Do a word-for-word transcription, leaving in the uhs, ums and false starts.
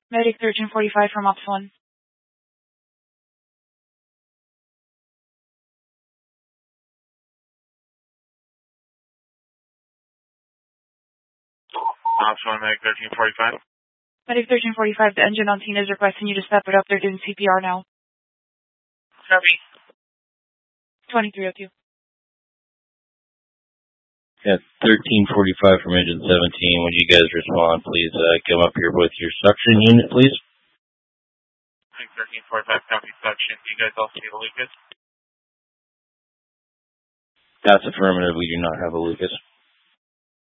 Medic thirteen forty-five from Ops one. Ops one, Medic thirteen forty-five. Medic thirteen forty-five, the engine on scene is requesting you to step it up. They're doing C P R now. Copy. twenty-three oh two. Got thirteen forty-five from engine seventeen. When you guys respond, please uh, come up here with your suction unit, please. Medic thirteen forty-five, copy suction. Do you guys also need a Lucas? That's affirmative. We do not have a Lucas.